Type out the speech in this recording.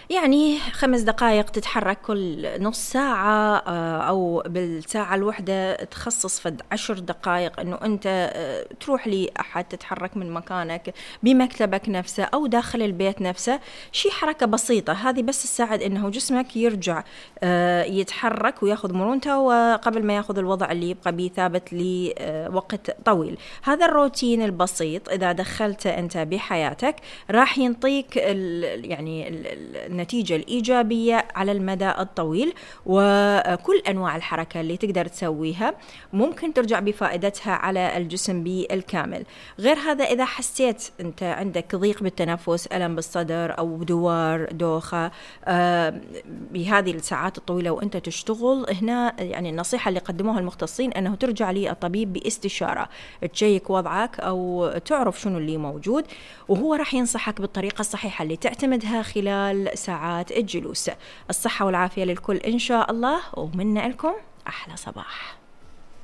يعني 5 دقائق تتحرك كل نص ساعة، أو بالساعة الواحدة تخصص فد 10 دقائق إنه أنت تروح لي أحد، تتحرك من مكانك بمكتبك نفسه أو داخل البيت نفسه. شي حركة بسيطة هذه بس تساعد إنه جسمك يرجع يتحرك وياخذ مرونته، وقبل ما ياخذ الوضع اللي يبقى بيه ثابت لوقت طويل. هذا الروتين البسيط إذا دخلته أنت بحياتك راح ينطيك يعني النتيجة الإيجابية على المدى الطويل. وكل أنواع الحركة اللي تقدر تسويها ممكن ترجع بفائدتها على الجسم بالكامل. غير هذا إذا حسيت أنت عندك ضيق بالتنفس، ألم بالصدر أو دوار دوخة بهذه الساعات الطويلة وأنت تشتغل هنا، يعني النصيحة اللي قدموها المختصين أنه ترجع للطبيب باستشارة، تشيك وضعك أو تعرف شنو اللي موجود، وهو راح ينصحك بالطريقة الصحيحة اللي تعتمدها خلال ساعات الجلوس. الصحة والعافية للكل إن شاء الله، ومنا لكم أحلى صباح.